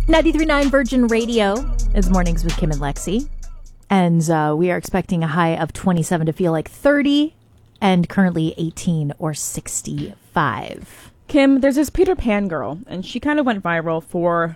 93.9 Virgin Radio is Mornings with Kim and Lexi. And we are expecting a high of 27 to feel like 30 and currently 18 or 65. Kim, there's this Peter Pan girl, and she kind of went viral for...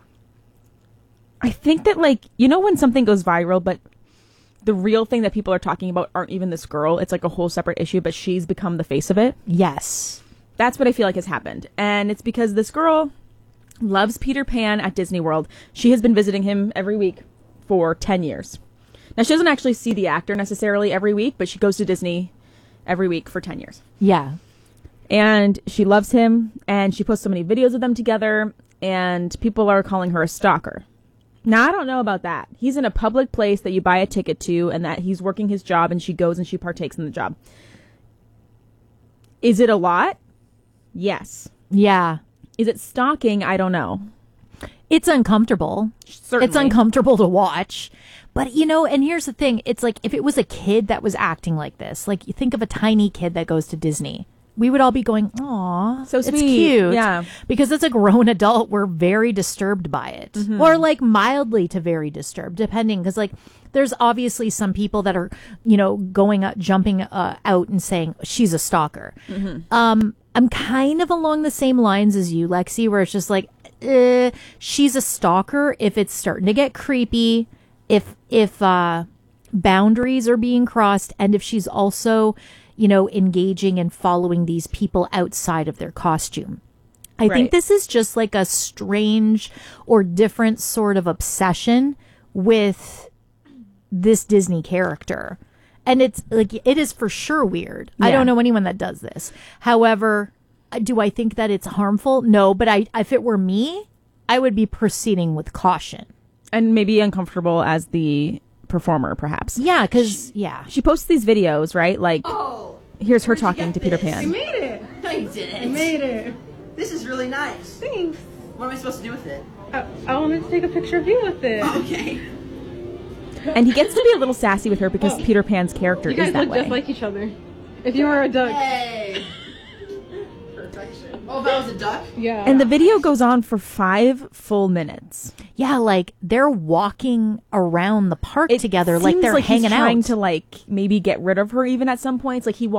I think that, like, you know when something goes viral, but the real thing that people are talking about aren't even this girl. It's like a whole separate issue, but she's become the face of it. Yes. That's what I feel like has happened. And it's because this girl loves Peter Pan at Disney World. She has been visiting him every week for 10 years. Now, she doesn't actually see the actor necessarily every week, but she goes to Disney every week for 10 years. Yeah. And she loves him, and she posts so many videos of them together, and people are calling her a stalker. Now, I don't know about that. He's in a public place that you buy a ticket to, and that he's working his job, and she goes and she partakes in the job. Is it a lot? Yes. Yeah. Is it stalking? I don't know. It's uncomfortable. Certainly. It's uncomfortable to watch. But, you know, and here's the thing. It's like if it was a kid that was acting like this, like you think of a tiny kid that goes to Disney, we would all be going, aw, so sweet. It's cute. Yeah. Because as a grown adult, we're very disturbed by it. Mm-hmm. Or like mildly to very disturbed, depending. Because like there's obviously some people that are, you know, going up, jumping out and saying she's a stalker. Mm-hmm. I'm kind of along the same lines as you, Lexi, where it's just like, she's a stalker if it's starting to get creepy, if boundaries are being crossed, and if she's also, you know, engaging and following these people outside of their costume. I think this is just like a strange or different sort of obsession with this Disney character. And it's like, it is for sure weird. Yeah. I don't know anyone that does this. However, do I think that it's harmful? No, but if it were me, I would be proceeding with caution. And maybe uncomfortable as the performer, perhaps. Yeah, because, She posts these videos, right? Like, here's her talking to Peter Pan. You made it. No, you didn't. You made it. This is really nice. Thanks. What am I supposed to do with it? I wanted to take a picture of you with it. Okay. And he gets to be a little sassy with her because Peter Pan's character You guys is that look way. just like each other. If you were a duck. Hey. Perfection. Oh, if I was a duck? Yeah. And the video goes on for 5 full minutes. Yeah, like they're walking around the park together, like seems they're like hanging he's trying out. to like maybe get rid of her even at some points. Like he